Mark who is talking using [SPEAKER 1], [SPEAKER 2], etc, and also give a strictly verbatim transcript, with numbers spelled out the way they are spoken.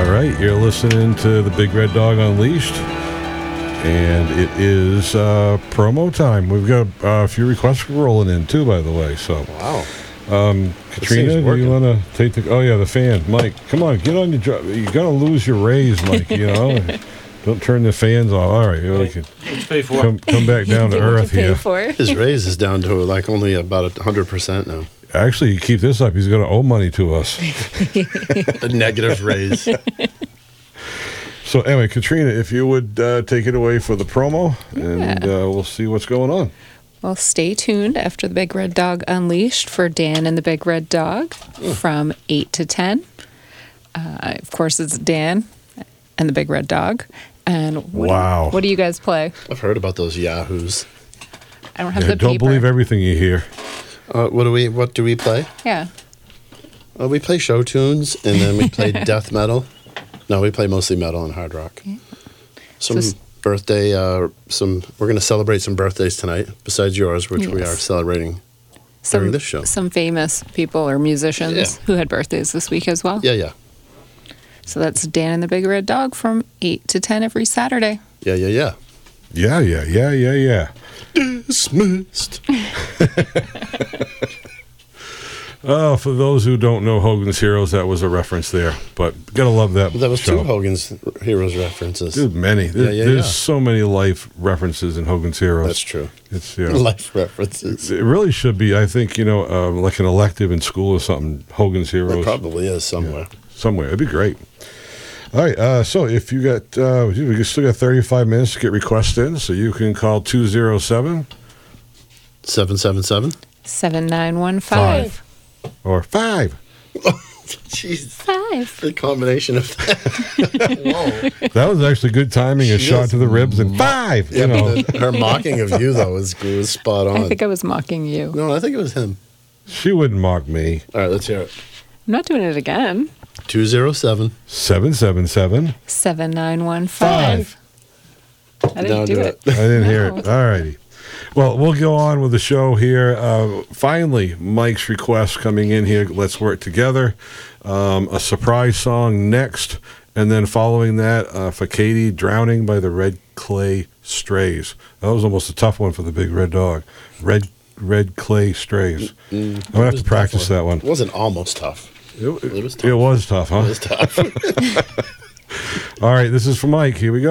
[SPEAKER 1] All right, you're listening to the Big Red Dog Unleashed, and it is uh, promo time. We've got uh, a few requests rolling in, too, by the way. So,
[SPEAKER 2] wow.
[SPEAKER 1] Um, Katrina, do you want to take the... Oh, yeah, the fan. Mike, come on, get on your job. You're going to lose your raise, Mike, you know. Don't turn the fans off. All right, we can
[SPEAKER 3] pay for
[SPEAKER 1] come, come back down to earth here.
[SPEAKER 2] His raise is down to like only about one hundred percent now.
[SPEAKER 1] Actually, you keep this up, he's going to owe money to us.
[SPEAKER 2] A negative raise.
[SPEAKER 1] So anyway, Katrina, if you would uh, take it away for the promo, and
[SPEAKER 4] Yeah.
[SPEAKER 1] uh, we'll see what's going on.
[SPEAKER 4] Well, stay tuned after the Big Red Dog Unleashed for Dan and the Big Red Dog from eight to ten. Uh, of course, it's Dan and the Big Red Dog. And what
[SPEAKER 1] Wow.
[SPEAKER 4] Do, what do you guys play?
[SPEAKER 2] I've heard about those yahoos.
[SPEAKER 4] I don't have
[SPEAKER 1] Yeah,
[SPEAKER 4] the
[SPEAKER 1] don't
[SPEAKER 4] paper.
[SPEAKER 1] believe everything you hear.
[SPEAKER 2] Uh, what do we What do we play?
[SPEAKER 4] Yeah.
[SPEAKER 2] Uh, we play show tunes, and then we play death metal. No, we play mostly metal and hard rock. Some
[SPEAKER 4] So s-
[SPEAKER 2] birthday. Uh, some we're going to celebrate some birthdays tonight, besides yours, which we
[SPEAKER 4] Yes.
[SPEAKER 2] are celebrating
[SPEAKER 4] Some,
[SPEAKER 2] during this show.
[SPEAKER 4] some famous people or musicians
[SPEAKER 2] Yeah.
[SPEAKER 4] who had birthdays this week as well.
[SPEAKER 2] Yeah, yeah,
[SPEAKER 4] So that's Dan and the Big Red Dog from eight to ten every Saturday.
[SPEAKER 2] yeah, yeah, yeah.
[SPEAKER 1] Yeah, yeah, yeah, yeah, yeah.
[SPEAKER 2] Dismissed.
[SPEAKER 1] Oh, for those who don't know Hogan's Heroes, that was a reference there. But gotta love that.
[SPEAKER 2] That was
[SPEAKER 1] show.
[SPEAKER 2] two Hogan's Heroes references.
[SPEAKER 1] There's many. There-
[SPEAKER 2] Yeah, yeah,
[SPEAKER 1] There's
[SPEAKER 2] yeah.
[SPEAKER 1] so many life references in Hogan's Heroes.
[SPEAKER 2] That's true.
[SPEAKER 1] It's you know,
[SPEAKER 2] Life references.
[SPEAKER 1] it really should be. I think you know, um, like an elective in school or something. Hogan's
[SPEAKER 2] There
[SPEAKER 1] Heroes
[SPEAKER 2] probably is somewhere.
[SPEAKER 1] somewhere. It'd be great. All right. Uh, so if you got, uh, we still got thirty-five minutes to get requests in, so you can call two zero seven
[SPEAKER 2] Seven seven seven.
[SPEAKER 4] seven nine one five.
[SPEAKER 1] or five.
[SPEAKER 2] Jeez,
[SPEAKER 4] Five.
[SPEAKER 2] the combination of that. Whoa.
[SPEAKER 1] That was actually good timing. A
[SPEAKER 2] She
[SPEAKER 1] shot
[SPEAKER 2] is
[SPEAKER 1] to the ribs and five.
[SPEAKER 2] Yeah,
[SPEAKER 1] You know,
[SPEAKER 2] but the- her mocking of you though was, was spot on.
[SPEAKER 4] I think I was mocking you.
[SPEAKER 2] no, I think it was him.
[SPEAKER 1] she wouldn't mock me.
[SPEAKER 2] All right, let's hear it.
[SPEAKER 4] I'm not doing it again.
[SPEAKER 2] Two zero seven.
[SPEAKER 1] Seven seven seven.
[SPEAKER 4] seven nine one five. I didn't
[SPEAKER 2] Now
[SPEAKER 4] do,
[SPEAKER 2] do
[SPEAKER 4] it.
[SPEAKER 1] I didn't hear
[SPEAKER 4] No.
[SPEAKER 1] it. All righty. Well, we'll go on with the show here. Uh, finally, Mike's request coming in here. Let's work together. Um, a surprise song next. And then following that, uh, for Katie, Drowning by the Red Clay Strays. That was almost a tough one for the Big Red Dog. Red Red Clay Strays. I'm going to have to practice that one.
[SPEAKER 2] It wasn't almost tough.
[SPEAKER 1] It,
[SPEAKER 2] It was tough.
[SPEAKER 1] It was tough, huh?
[SPEAKER 2] It was tough.
[SPEAKER 1] All right, this is for Mike. Here we go.